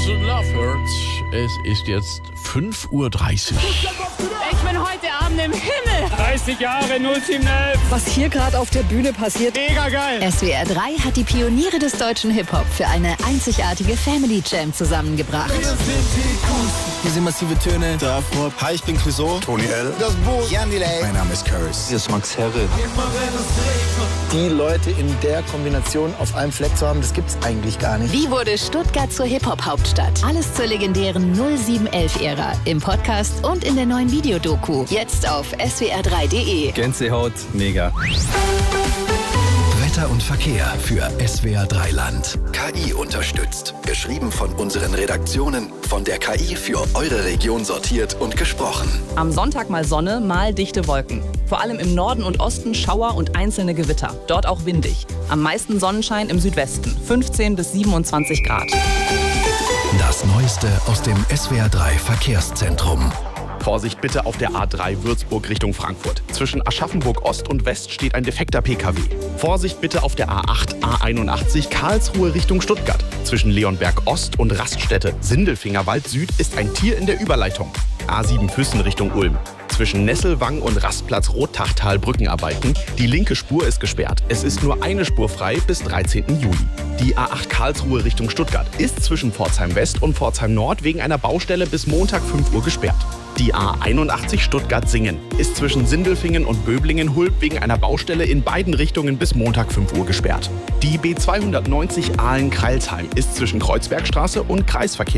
Love Hurts. Es ist jetzt 5:30 Uhr. Ich bin heute Abend im Himmel. 30 Jahre 0711. Was hier gerade auf der Bühne passiert. Mega geil. SWR 3 hat die Pioniere des deutschen Hip-Hop für eine einzigartige Family Jam zusammengebracht. Hier sind massive Töne. Davor. Hi, ich bin Clouseau. Tony L. Das Boot. Jan Delay. Mein Name ist Curtis. Hier ist Max Herre. Die Leute in der Kombination auf einem Fleck zu haben, das gibt's eigentlich gar nicht. Wie wurde Stuttgart zur Hip-Hop-Hauptstadt? Alles zur legendären 0711-Ära im Podcast und in der neuen Videodoku. Jetzt auf swr3.de. Gänsehaut, mega. Wetter und Verkehr für SWR 3 Land. KI unterstützt. Geschrieben von unseren Redaktionen, von der KI für eure Region sortiert und gesprochen. Am Sonntag mal Sonne, mal dichte Wolken. Vor allem im Norden und Osten Schauer und einzelne Gewitter. Dort auch windig. Am meisten Sonnenschein im Südwesten. 15 bis 27 Grad. Das Neueste aus dem SWR 3 Verkehrszentrum. Vorsicht bitte auf der A3 Würzburg Richtung Frankfurt. Zwischen Aschaffenburg Ost und West steht ein defekter PKW. Vorsicht bitte auf der A8, A81 Karlsruhe Richtung Stuttgart. Zwischen Leonberg Ost und Raststätte Sindelfingerwald Süd ist ein Tier in der Überleitung. A7 Füssen Richtung Ulm. Zwischen Nesselwang und Rastplatz Rottachtal Brückenarbeiten. Die linke Spur ist gesperrt. Es ist nur eine Spur frei bis 13. Juli. Die A8 Karlsruhe Richtung Stuttgart ist zwischen Pforzheim West und Pforzheim Nord wegen einer Baustelle bis Montag 5 Uhr gesperrt. Die A81 Stuttgart-Singen ist zwischen Sindelfingen und Böblingen-Hulb wegen einer Baustelle in beiden Richtungen bis Montag 5 Uhr gesperrt. Die B290 Aalen-Kreilsheim ist zwischen Kreuzbergstraße und Kreisverkehr